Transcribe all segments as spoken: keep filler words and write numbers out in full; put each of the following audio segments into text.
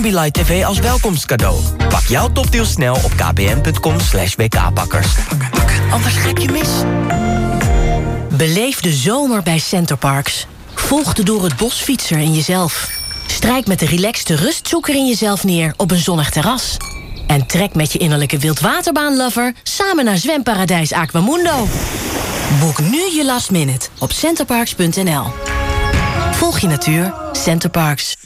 Ambilight T V als welkomstcadeau. Pak jouw topdeal snel op kpn.com slash wkpakkers. Anders grijp je mis. Beleef de zomer bij Centerparks. Volg de door het bos fietser in jezelf. Strijk met de relaxte rustzoeker in jezelf neer op een zonnig terras. En trek met je innerlijke wildwaterbaanlover samen naar zwemparadijs Aquamundo. Boek nu je last minute op centerparks punt n l. Volg je natuur, Centerparks.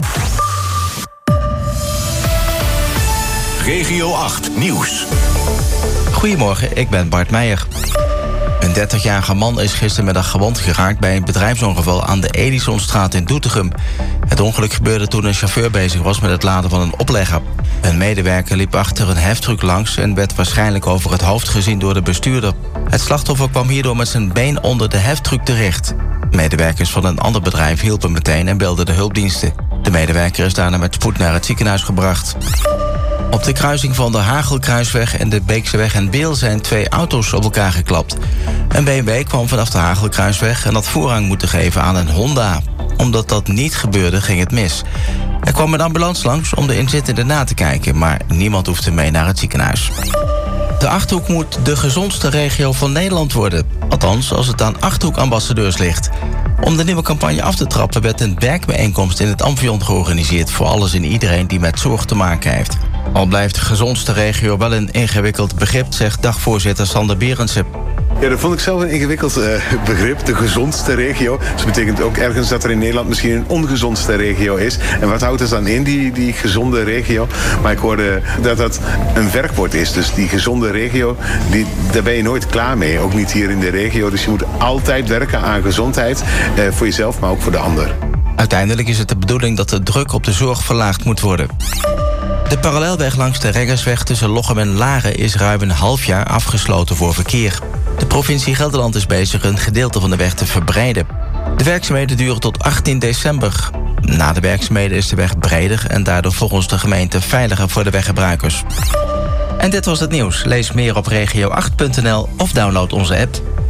Regio acht Nieuws. Goedemorgen, ik ben Bart Meijer. Een dertigjarige man is gistermiddag gewond geraakt bij een bedrijfsongeval aan de Edisonstraat in Doetinchem. Het ongeluk gebeurde toen een chauffeur bezig was met het laden van een oplegger. Een medewerker liep achter een heftruck langs en werd waarschijnlijk over het hoofd gezien door de bestuurder. Het slachtoffer kwam hierdoor met zijn been onder de heftruck terecht. Medewerkers van een ander bedrijf hielpen meteen en belden de hulpdiensten. De medewerker is daarna met spoed naar het ziekenhuis gebracht. Op de kruising van de Hagelkruisweg en de Beekseweg en Beel zijn twee auto's op elkaar geklapt. Een B M W kwam vanaf de Hagelkruisweg en had voorrang moeten geven aan een Honda. Omdat dat niet gebeurde, ging het mis. Er kwam een ambulance langs om de inzittenden na te kijken, maar niemand hoefde mee naar het ziekenhuis. De Achterhoek moet de gezondste regio van Nederland worden. Althans, als het aan Achterhoek-ambassadeurs ligt. Om de nieuwe campagne af te trappen werd een werkbijeenkomst in het Amphion georganiseerd voor alles en iedereen die met zorg te maken heeft. Al blijft gezondste regio wel een ingewikkeld begrip, zegt dagvoorzitter Sander Berendsen. Ja, dat vond ik zelf een ingewikkeld uh, begrip, de gezondste regio. Dus dat betekent ook ergens dat er in Nederland misschien een ongezondste regio is. En wat houdt het dan in, die, die gezonde regio? Maar ik hoorde dat dat een werkwoord is. Dus die gezonde regio, die, daar ben je nooit klaar mee. Ook niet hier in de regio. Dus je moet altijd werken aan gezondheid. Uh, voor jezelf, maar ook voor de ander. Uiteindelijk is het de bedoeling dat de druk op de zorg verlaagd moet worden. De parallelweg langs de Reggersweg tussen Lochem en Laren is ruim een half jaar afgesloten voor verkeer. De provincie Gelderland is bezig een gedeelte van de weg te verbreiden. De werkzaamheden duren tot achttien december. Na de werkzaamheden is de weg breder en daardoor volgens de gemeente veiliger voor de weggebruikers. En dit was het nieuws. Lees meer op regio acht punt n l of download onze app.